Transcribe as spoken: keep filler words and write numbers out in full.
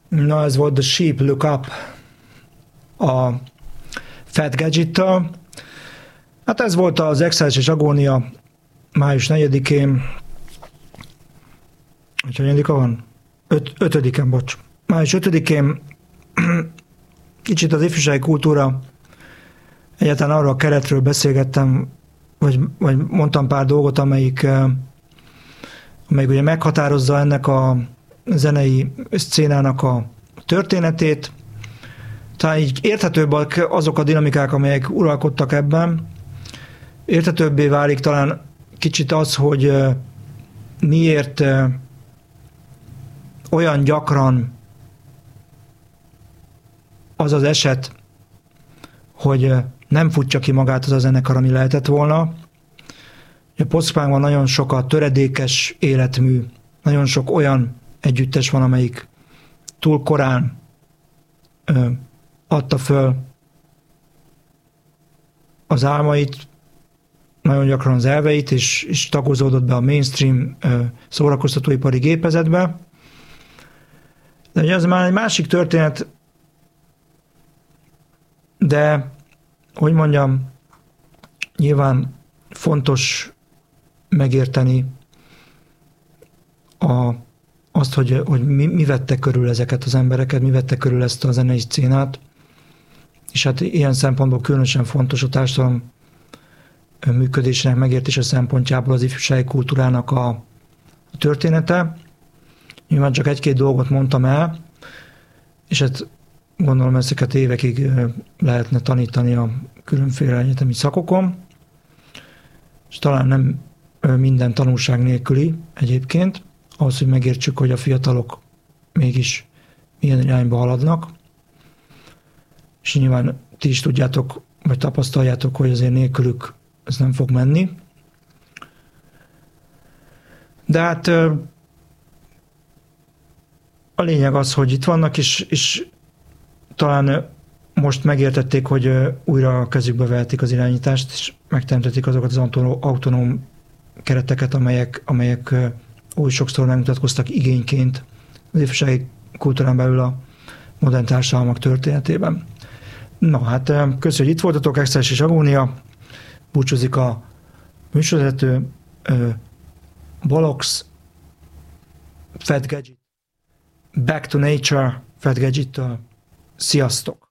Na, ez volt The Sheep Look Up a Fat Gadget-től. Hát ez volt az Exile és Agónia május negyedikén. Hogy hanyadika van? Öt, ötödiken, bocs. május ötödikén kicsit az ifjúsági kultúra, egyáltalán arról a keretről beszélgettem, vagy, vagy mondtam pár dolgot, amelyik, amelyik ugye meghatározza ennek a zenei szcénának a történetét. Talán így érthetőbbek azok a dinamikák, amelyek uralkodtak ebben. Érthetőbbé válik talán kicsit az, hogy miért olyan gyakran az az eset, hogy nem futja ki magát az a zenekar, ami lehetett volna. A post-punkban nagyon sok a töredékes életmű, nagyon sok olyan együttes van, amelyik túl korán ö, adta föl az álmait, nagyon gyakran az elveit, és, és tagozódott be a mainstream ö, szórakoztatóipari gépezetbe. De ugye ez már egy másik történet, de hogy mondjam, nyilván fontos megérteni a, azt, hogy, hogy mi, mi vette körül ezeket az embereket, mi vette körül ezt a zenei szcénát, és hát ilyen szempontból különösen fontos a társadalom működésének megértése szempontjából az ifjúsági kultúrának a, a története. Nyilván csak egy-két dolgot mondtam el, és hát gondolom ezeket évekig lehetne tanítani a különféle egyetemi szakokon, és talán nem minden tanulság nélküli egyébként, ahhoz, hogy megértsük, hogy a fiatalok mégis milyen irányba haladnak. És nyilván ti is tudjátok, vagy tapasztaljátok, hogy azért nélkülük ez nem fog menni. De hát a lényeg az, hogy itt vannak, és, és talán most megértették, hogy újra a kezükbe vehetik az irányítást, és megteremtették azokat az autonóm kereteket, amelyek, amelyek oly sokszor megmutatkoztak igényként az ifjúsági kultúrán belül a modern társadalmak történetében. Na hát, köszönjük, hogy itt voltatok, Exile és Agónia. Búcsúzik a műsorvezető, Bolox, Fat Gadget, Back to Nature, Fat Gadget-től. Sziasztok!